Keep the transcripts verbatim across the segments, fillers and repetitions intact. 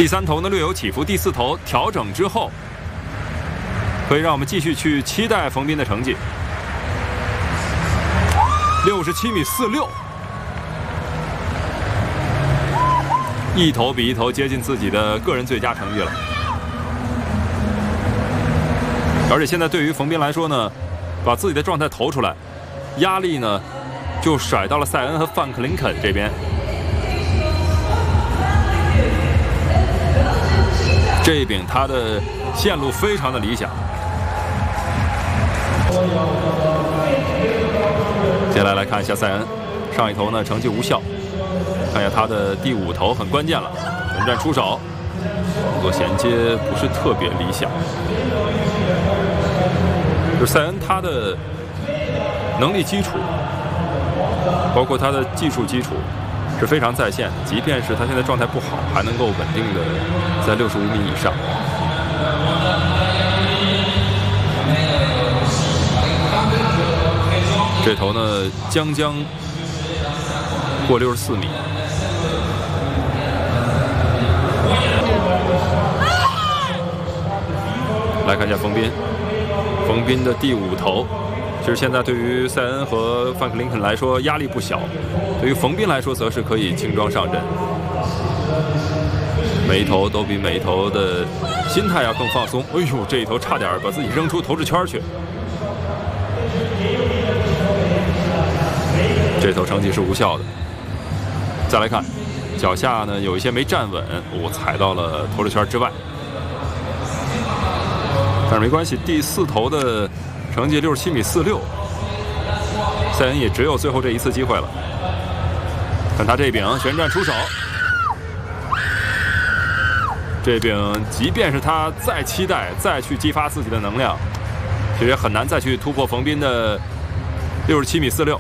第三头呢略有起伏，第四头调整之后，可以让我们继续去期待冯彬的成绩。六十七米四六，一头比一头接近自己的个人最佳成绩了。而且现在对于冯彬来说呢，把自己的状态投出来，压力呢就甩到了塞恩和范克林肯这边。这一柄他的线路非常的理想。接下来来看一下塞恩，上一头呢成绩无效，看一下他的第五头很关键了，轮战出手，动作衔接不是特别理想。就是塞恩他的能力基础，包括他的技术基础是非常在线，即便是他现在状态不好，还能够稳定的在六十五米以上。这头呢将将过六十四米。来看一下冯彬，冯彬的第五头，其实现在对于塞恩和范克林肯来说压力不小，对于冯彬来说则是可以轻装上阵。每一头都比每一头的心态要更放松。哎呦，这一头差点把自己扔出投掷圈去。这头成绩是无效的。再来看，脚下呢有一些没站稳，我、哦、踩到了投掷圈之外。但是没关系，第四头的成绩六十七米四六，塞恩也只有最后这一次机会了。看他这柄旋转出手，这柄即便是他再期待、再去激发自己的能量，其实也很难再去突破冯彬的六十七米四六。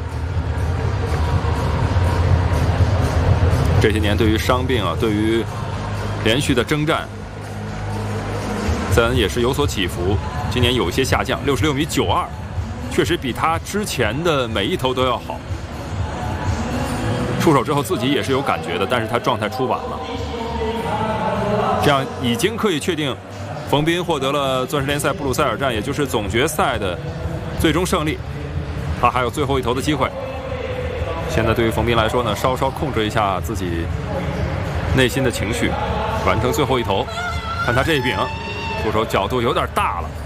这些年对于伤病啊，对于连续的征战，塞恩也是有所起伏。今年有一些下降，六十六米九二，确实比他之前的每一头都要好。出手之后自己也是有感觉的，但是他状态出晚了。这样已经可以确定，冯彬获得了钻石联赛布鲁塞尔站，也就是总决赛的最终胜利。他还有最后一头的机会。现在对于冯彬来说呢，稍稍控制一下自己内心的情绪，完成最后一头。看他这一柄，出手角度有点大了。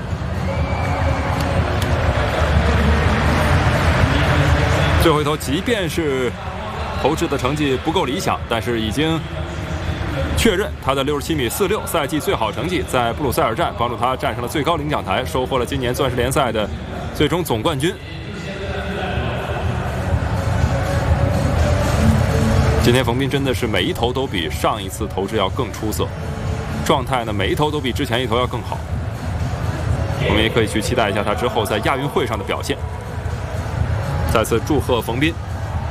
最后一头，即便是投掷的成绩不够理想，但是已经确认他的六十七米四六赛季最好成绩，在布鲁塞尔站帮助他站上了最高领奖台，收获了今年钻石联赛的最终总冠军。今天冯彬真的是每一头都比上一次投掷要更出色，状态呢每一头都比之前一头要更好。我们也可以去期待一下他之后在亚运会上的表现。再次祝贺冯彬。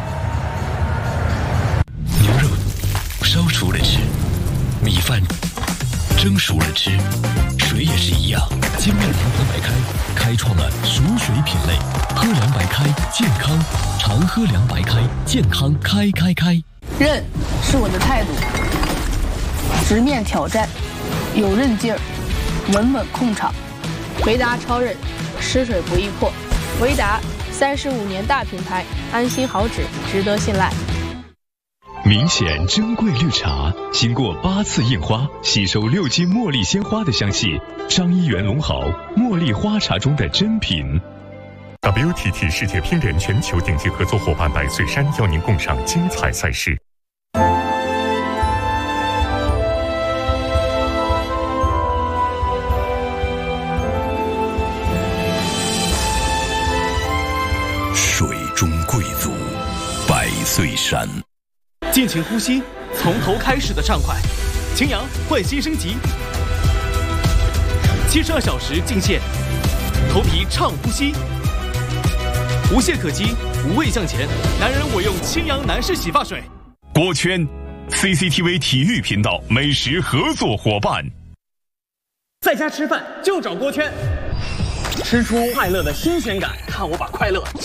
牛肉烧熟了吃，米饭蒸熟了吃，水也是一样。精酿联合白开开创了熟水品类，喝凉白开健康，常喝凉白开健康开开开。 韧是我的态度，直面挑战，有韧劲儿，稳稳控场。维达超韧，湿水不易破。维达三十五年大品牌，安心好纸，值得信赖。 明显珍贵绿茶，经过八次印花，吸收六斤茉莉鲜花的香气。张一元龙豪茉莉花茶中的珍品。 W T T 世界乒联全球顶级合作伙伴百岁山邀您共赏精彩赛事。 水中贵族，百岁山。 尽情呼吸，从头开始的畅快。擎阳焕新升级，七十二小时净线，头皮畅呼吸，无懈可击，无畏向前。男人我用擎阳男士洗发水。 锅圈 C C T V 体育频道美食合作伙伴。 在家吃饭就找锅圈，吃出快乐的新鲜感。看我把快乐